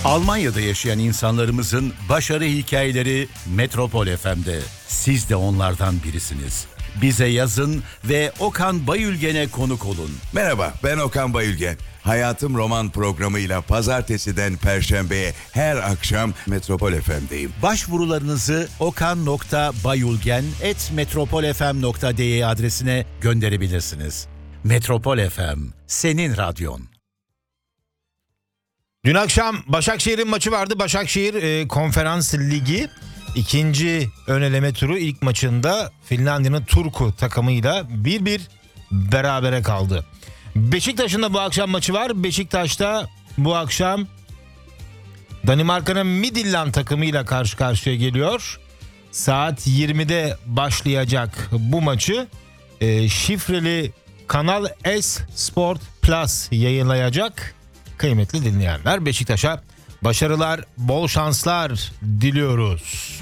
Almanya'da yaşayan insanlarımızın başarı hikayeleri Metropol FM'de. Siz de onlardan birisiniz. Bize yazın ve Okan Bayülgen'e konuk olun. Merhaba, ben Okan Bayülgen. Hayatım Roman programıyla pazartesiden perşembeye her akşam Metropol FM'deyim. Başvurularınızı okan.bayülgen@metropolfm.de adresine gönderebilirsiniz. Metropol FM, senin radyon. Dün akşam Başakşehir'in maçı vardı. Başakşehir Konferans Ligi ikinci ön eleme turu ilk maçında Finlandiya'nın Turku takımıyla 1-1 berabere kaldı. Beşiktaş'ın da bu akşam maçı var. Beşiktaş'ta bu akşam Danimarka'nın Midtjylland takımıyla karşı karşıya geliyor. Saat 20'de başlayacak bu maçı şifreli Kanal S Sport Plus yayınlayacak. Kıymetli dinleyenler, Beşiktaş'a başarılar, bol şanslar diliyoruz.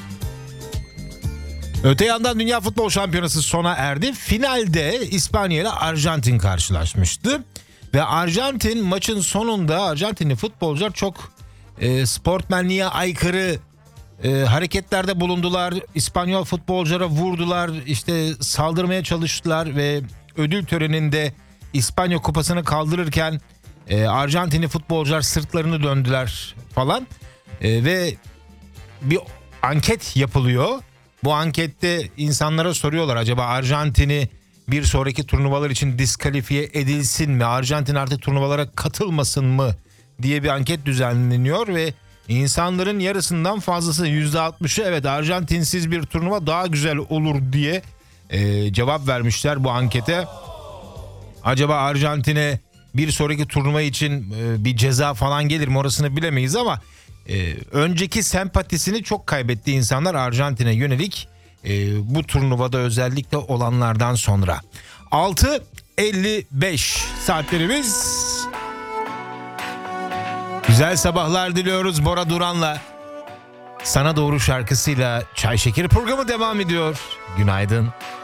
Öte yandan Dünya Futbol Şampiyonası sona erdi. Finalde İspanya ile Arjantin karşılaşmıştı. Ve Arjantin maçın sonunda Arjantinli futbolcular çok sportmenliğe aykırı hareketlerde bulundular. İspanyol futbolculara vurdular, işte saldırmaya çalıştılar ve ödül töreninde İspanya kupasını kaldırırken Arjantinli futbolcular sırtlarını döndüler falan ve bir anket yapılıyor. Bu ankette insanlara soruyorlar, acaba Arjantin'i bir sonraki turnuvalar için diskalifiye edilsin mi? Arjantin artık turnuvalara katılmasın mı diye bir anket düzenleniyor ve insanların yarısından fazlası, %60'ı evet Arjantinsiz bir turnuva daha güzel olur diye cevap vermişler bu ankete. Acaba Arjantin'e bir sonraki turnuva için bir ceza falan gelir mi, orasını bilemeyiz ama önceki sempatisini çok kaybetti insanlar Arjantin'e yönelik bu turnuvada özellikle olanlardan sonra. 6:55 saatlerimiz. Güzel sabahlar diliyoruz Bora Duran'la. Sana Doğru şarkısıyla Çay Şekeri programı devam ediyor. Günaydın.